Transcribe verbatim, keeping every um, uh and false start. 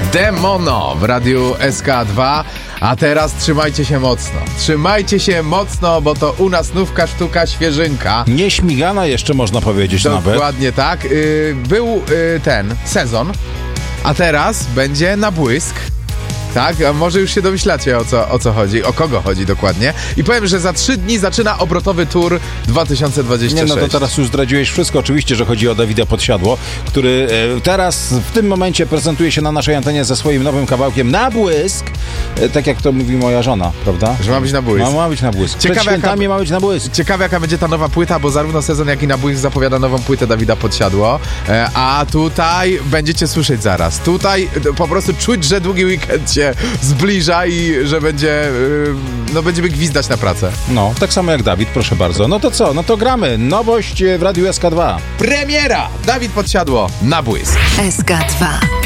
Demono w radiu S K dwa. A teraz trzymajcie się mocno. Trzymajcie się mocno, bo to u nas nówka sztuka świeżynka. Nieśmigana jeszcze można powiedzieć nawet. Dokładnie tak. Yy, był yy, ten sezon, a teraz będzie na błysk. Tak, a może już się domyślacie o co, o co chodzi, o kogo chodzi dokładnie. I powiem, że za trzy dni zaczyna obrotowy tour dwa tysiące dwudziesty trzeci. Nie, no to teraz już zdradziłeś wszystko. Oczywiście, że chodzi o Dawida Podsiadło, który e, teraz w tym momencie prezentuje się na naszej antenie ze swoim nowym kawałkiem Na Błysk. E, tak jak to mówi moja żona, prawda? Że ma być na błysk. Ma, ma być na błysk. Ciekawe, Przed świętami jaka, ma być na błysk. Ciekawe jaka będzie ta nowa płyta, bo zarówno sezon, jak i na błysk zapowiada nową płytę Dawida Podsiadło. E, a tutaj będziecie słyszeć zaraz. Tutaj e, po prostu czuć, że długi weekend się zbliża i że będzie, yy, no będziemy gwizdać na pracę. No, tak samo jak Dawid, proszę bardzo. No to co? No to gramy. Nowość w radiu S K dwa. Premiera! Dawid Podsiadło na błysk. S K dwa.